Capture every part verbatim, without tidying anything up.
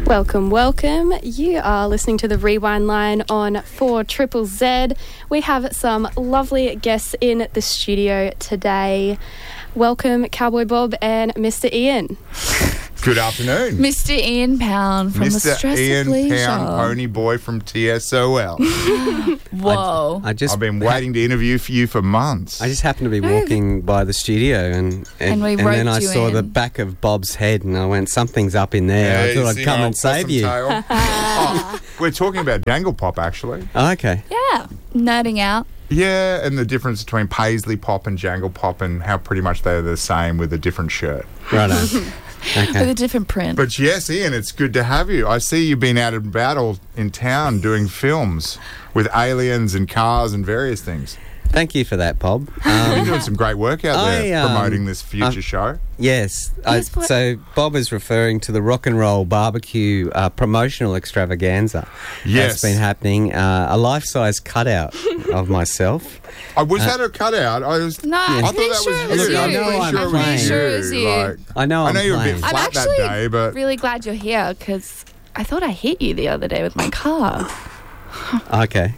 Welcome, welcome. You are listening to the Rewind Line on four Triple Z. We have some lovely guests in the studio today. Welcome, Cowboy Bob and Mister Ian. Good afternoon. Mister Ian Pound from Mister the Stress Ian of Leisure. Pound, Pony Boy from T S O L. Whoa. I just I've been waiting to interview for you for months. I just happened to be walking by the studio and And and, we and roped then I you saw in. the back of Bob's head and I went, something's up in there. I you thought see I'd come my and save possum you. tail? Oh, we're talking about Jangle Pop, actually. Oh, okay. Yeah. Nerding out. Yeah, and the difference between Paisley Pop and Jangle Pop and how pretty much they're the same with a different shirt. Righto. With Okay. a different print. But yes, Ian, it's good to have you. I see you've been out and about all in town doing films with aliens and cars and various things. Thank you for that, Bob. You're Um, doing some great work out there I, um, promoting this future I- show. yes. I, Yes, but- so Bob is referring to the Rock and Roll Barbecue uh, promotional extravaganza. Yes. That's been happening. Uh, a life-size cutout of myself. I was that a cutout? I was. No, I I'm thought pretty that sure was it you. was you. I know I'm I'm pretty sure it was playing. you. Sure it was you. Like, I know I I'm know you were a bit playing. I'm flat that actually day, but really glad you're here because I thought I hit you the other day with my car. Okay.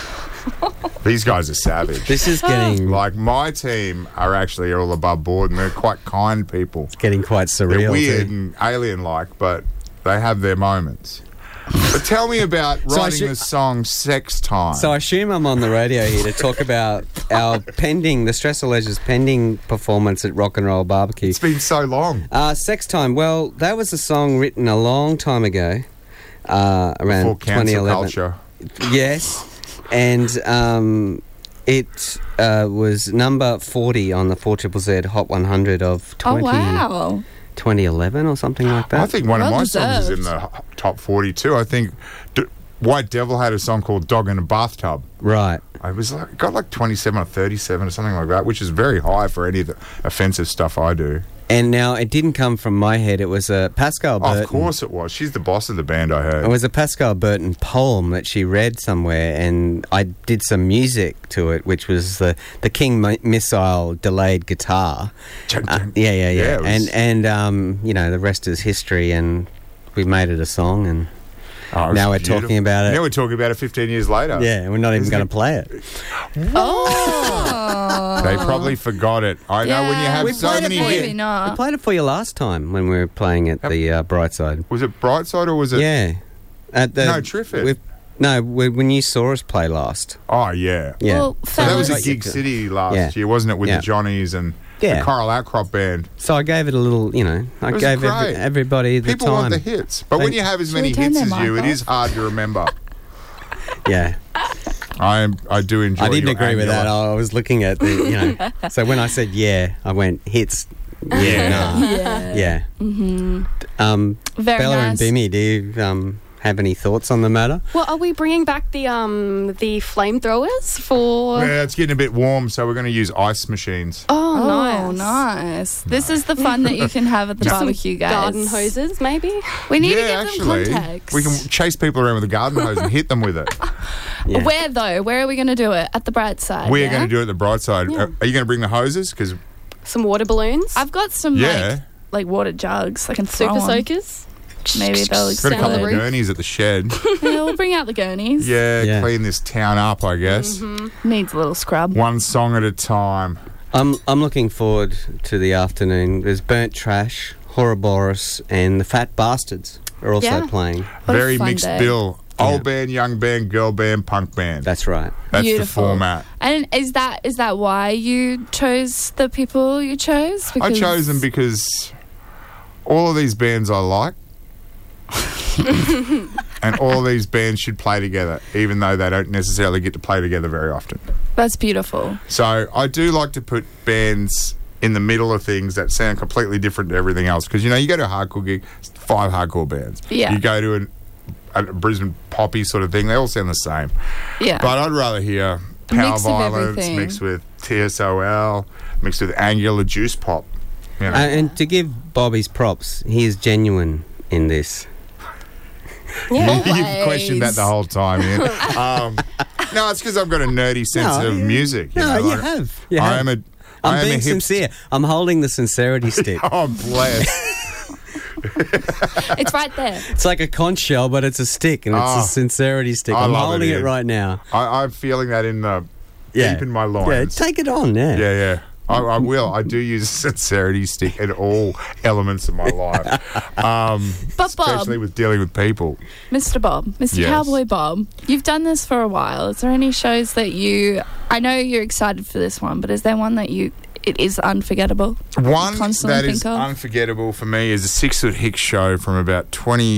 these guys are savage. This is getting Like, my team are actually all above board and they're quite kind people. getting quite They're surreal. weird too. and alien-like, but they have their moments. But tell me about So I writing should- the song Sex Time. So I assume I'm on the radio here to talk about our pending, the Stress of Leisure's pending performance at Rock and Roll Barbecue. it's been so long. Uh, Sex Time. Well, that was a song written a long time ago, uh, around For twenty cancel eleven. culture. Yes, and um, it uh, was number forty on the four Triple Z Hot one hundred of Oh, twenty, wow. twenty eleven or something like that. I think one of Well my songs is in deserved. the h- top forty too. I think D- White Devil had a song called Dog in a Bathtub. Right. I was like, got like twenty-seven or thirty-seven or something like that, which is very high for any of the offensive stuff I do. And now it didn't come from my head. It was a Pascal Oh, Burton. of course it was. She's the boss of the band, I heard. It was a Pascal Burton poem that she read somewhere, and I did some music to it, which was the the King Mi- Missile delayed guitar. Chun, Uh, chun. yeah, yeah, yeah, Yeah, it was- and and um, you know, the rest is history, and we made it a song, and Oh, it was now we're beautiful. talking about it. Now we're talking about it fifteen years later. yeah, we're not even Isn't going it- to play it. Oh. They probably forgot it. I know when you Yeah, have we so played it many for you. hits. Maybe not. We played it for you last time when we were playing at the uh, Brightside. Was it Brightside or was it? Yeah, at the No, Triffid. we've- No, we, when you saw us play last. Oh, yeah. Yeah. Well, So that was fellas, at Gig City last Yeah. year, wasn't it, with Yeah. the Johnnies and Yeah. the Coral Outcrop Band? So I gave it a little, you know, I It was gave every, great. everybody the People time. want the hits. But when They- you have as Should many we turn hits their as you, mic it is off? hard to remember. Yeah, I I do enjoy I didn't your agree with that. angular- I was looking at the, you know. So when I said yeah, I went hits. Yeah, nah. yeah. Yeah. Mm-hmm. Um, Very Bella nice. and Bimmy, do you um, have any thoughts on the matter? Well, are we bringing back the um the flamethrowers for? Yeah, it's getting a bit warm, so we're going to use ice machines. Oh, Oh, nice. nice. This is the fun that you can have at the Just some barbecue, guys. garden hoses, maybe. We need yeah, to give actually, them context. we can chase people around with a garden hose and hit them with it. Yeah. Where, though? Where are we going to do it? At the bright side? We're yeah? going to do it at the bright side. Yeah. Uh, are you going to bring the hoses? Because Some water balloons. I've got some, yeah, like, like water jugs I can throw Super on. soakers. Maybe they'll we've got a extend couple the of roof. gurneys at the shed. Yeah, we'll bring out the gurneys. Yeah, Yeah. clean this town up, I guess. Mm-hmm. Needs a little scrub. One song at a time. I'm I'm looking forward to the afternoon. There's Burnt Trash, Horrorboros, and the Fat Bastards are also Yeah. playing. What a Very fun mixed day. bill. Yeah. Old band, young band, girl band, punk band. That's right. That's the Beautiful. format. And is that is that why you chose the people you chose? I chose them because all of these bands I like, and all of these bands should play together, even though they don't necessarily get to play together very often. That's beautiful. So I do like to put bands in the middle of things that sound completely different to everything else. Because, you know, you go to a hardcore gig, it's five hardcore bands. Yeah. You go to an, a Brisbane poppy sort of thing, they all sound the same. Yeah. But I'd rather hear A Power mix of Violence everything. mixed with T S O L, mixed with Angular Juice Pop. You know. Uh, and to give Bob his props, he is genuine in this. Yeah. You've questioned that the whole time, Ian. um, no, it's because I've got a nerdy sense No, of you- music. You no, know, you like, have. You I have. am a. I'm I am being a hip- sincere. I'm holding the sincerity stick. Oh, bless. It's right there. It's like a conch shell, but it's a stick, and it's Oh, a sincerity stick. I I'm love it, holding it, Ian. right now. I, I'm feeling that in the Yeah. deep in my Yeah, loins. take it on, yeah. Yeah, yeah. I, I will. I do use a sincerity stick in all elements of my life, um, But Bob, especially with dealing with people. Mister Bob, Mister Yes. Cowboy Bob, you've done this for a while. Is there any shows that you... I know you're excited for this one, but is there one that you... It is unforgettable? One Constantly that think is of? unforgettable for me is a Six Foot Hicks show from about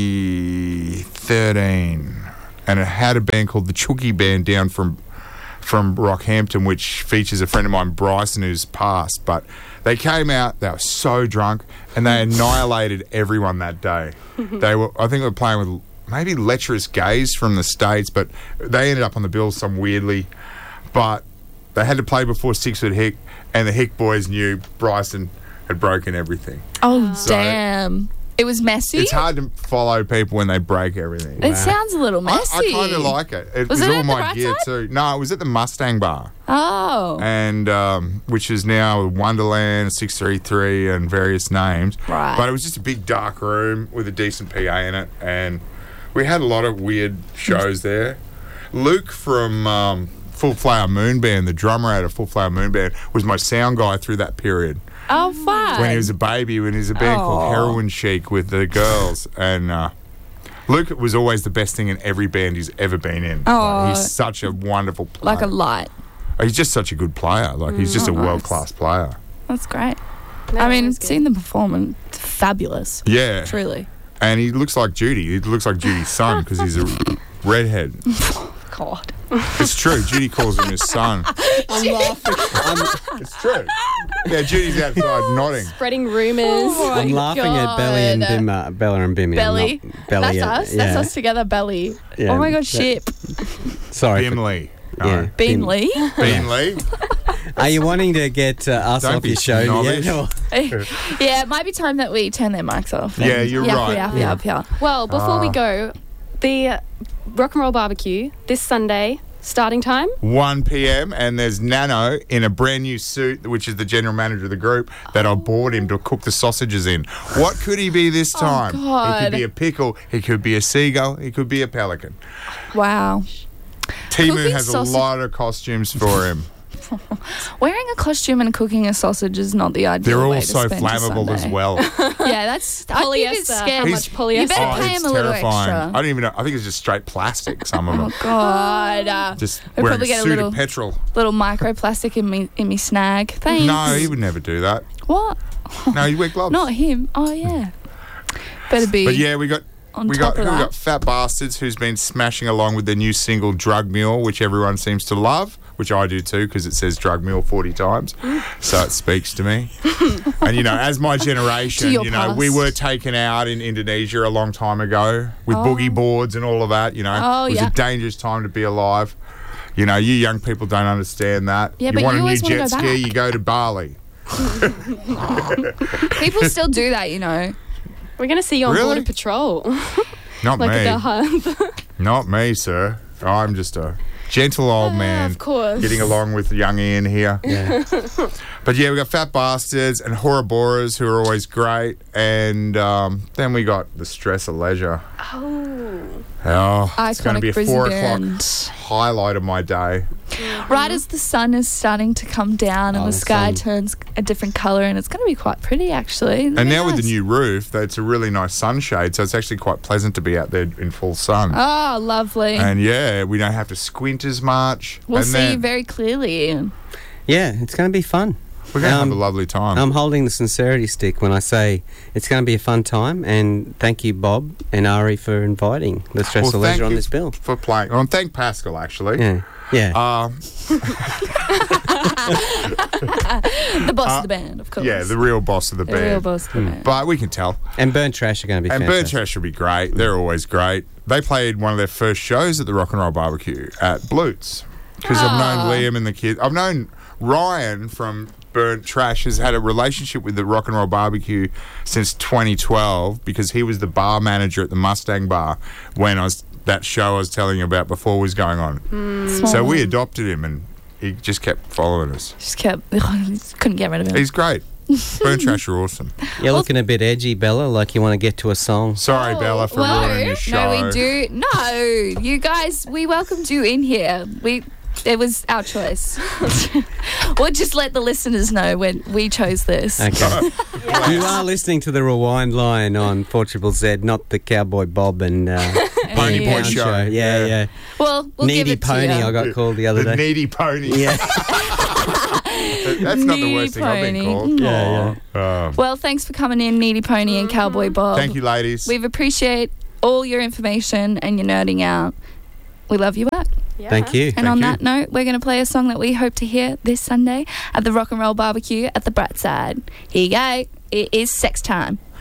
twenty thirteen, and it had a band called the Chookie Band down from from Rockhampton, which features a friend of mine, Bryson, who's passed. But they came out, they were so drunk, and they annihilated everyone that day. They were, I think, they were playing with maybe Lecherous Gays from the States, but they ended up on the bill some weirdly. But they had to play before Six Foot Hick, and the Hick boys knew Bryson had broken everything. Oh, So- damn. It was messy? It's hard to follow people when they break everything. It sounds a little I, messy. I kind of like it. It Was was, it all at the my right gear side? too. No, it was at the Mustang Bar, Oh. and um, which is now Wonderland, six three three, and various names. Right. But it was just a big dark room with a decent P A in it, and we had a lot of weird shows there. Luke from um, Full Flower Moon Band, the drummer out of Full Flower Moon Band, was my sound guy through that period. Oh, fun. When he was a baby, when he was a band Aw. called Heroin Chic with the girls. And uh, Luke was always the best thing in every band he's ever been in. Aw. Like, he's such a wonderful player. Like a light. He's just such a good player. Like he's just Oh, a nice. world-class player. That's great. No, I mean, always good. seeing them perform, and it's fabulous. Yeah. Truly. And he looks like Judy. He looks like Judy's son because he's a redhead. God. It's true. Judy calls him his son. I'm laughing. I'm, It's true. Yeah, Judy's outside nodding. Spreading rumours. Oh my I'm laughing at Belly and God. Bimmer, Bella and Bimmy. I'm Belly. not- Belly. That's and- us. Yeah. That's us together, Belly. Yeah, Oh my God, that- ship. Sorry. for- Bimley. No. Yeah. Bean Bim- Lee. Beanley. Are you wanting to get uh, us Don't off be your show? snobbish. Yeah, no. Yeah, it might be time that we turn their mics off. Yeah, you're yeah, right. Yeah, yeah, yeah. Well, before we Ah. go, the Rock and Roll Barbecue this Sunday, starting time. one p.m. and there's Nano in a brand new suit, which is the general manager of the group, that I bought him to cook the sausages in. What could he be this time? He God. could be a pickle, he could be a seagull, he could be a pelican. Wow. Timu Cooking has sausage- a lot of costumes for him. Wearing a costume and cooking a sausage is not the ideal They're way all to so spend a flammable as Sunday. well. Yeah, that's I'd be a bit Polyester. scared. How He's- much polyester? You better Oh, pay it's him a little terrifying. extra. I don't even know. I think it's just straight plastic, some of them. Oh God! Uh, Just We'll wearing probably a get a suit little- of petrol. little microplastic in me in me snag. Thanks. No, he would never do that. What? No, he'd wear gloves. Not him. Oh yeah. Better be. But yeah, we got on we top got of we that. got Fat Bastards, who's been smashing along with their new single Drug Mule, which everyone seems to love, which I do too because it says Drug Mule forty times, so it speaks to me. And you know, as my generation, To your you know, we past. were taken out in Indonesia a long time ago with Oh. boogie boards and all of that. You know, Oh, it was yeah. a dangerous time to be alive. You know, you young people don't understand that. Yeah, you but want you a new always wanna jet go ski, back. you go to Bali. People still do that, you know. We're going to see you on Really? Border Patrol. Not like me. at the hub. Not me, sir. I'm just a gentle old man. Of course. Getting along with young Ian here. Yeah. But yeah, we got Fat Bastards and Horrorboras, who are always great. And um, then we got The Stress of Leisure. Oh. Oh, it's going to Iconic be a Brisbane four o'clock band. highlight of my day. Right as the sun is starting to come down and Oh, the the sky sun. turns a different colour, and it's going to be quite pretty, actually. It'll And be now with the nice. new roof, that it's a really nice sunshade, so it's actually quite pleasant to be out there in full sun. Oh, lovely. And yeah, we don't have to squint as much. we'll and see then you very clearly, Ian. Yeah, it's going to be fun. we're going to um, have a lovely time. I'm holding the sincerity stick when I say it's going to be a fun time, and thank you, Bob and Ari, for inviting the Stress Well, of thank Leisure on you this bill. for playing. Well, and thank Pascal, actually. Yeah, yeah. Um, The boss Uh, of the band, of course. yeah, the real boss of the The band. real boss of the band. But we can tell. and Burn Trash are going to be And Burn fantastic. Trash will be great. They're always great. They played one of their first shows at the Rock and Roll Barbecue at Blutz. Because I've known Aw. Liam and the kids. I've known Ryan from Burnt Trash has had a relationship with the Rock and Roll Barbecue since twenty twelve because he was the bar manager at the Mustang Bar when I was that show I was telling you about before was going on. Small So we world. adopted him and he just kept following us. Just kept, couldn't get rid of him. He's great. Burn Trash are awesome. You're looking a bit edgy, Bella, like you want to get to a song. Sorry, Oh, Bella, for well, ruining your show. No, we do. No, you guys, we welcomed you in here. We. It was our choice. We'll just let the listeners know when we chose this. Okay. You are listening to the Rewind Line on four Triple Z, not the Cowboy Bob and uh, Pony Yeah. Boy show. Yeah, yeah. Yeah. Well, we'll give Needy it to Pony, you. I got called the other The day. needy pony. Yeah. That's not the Needy worst thing I've been Pony. called. Yeah, Um, Well, thanks for coming in, Needy Pony and Cowboy Bob. thank you, ladies. We appreciate all your information and your nerding out. We love you back. Yeah. Thank you. And Thank on you. that note, we're going to play a song that we hope to hear this Sunday at the Rock and Roll Barbecue at the Brat Side. Here you go. It is Sex Time.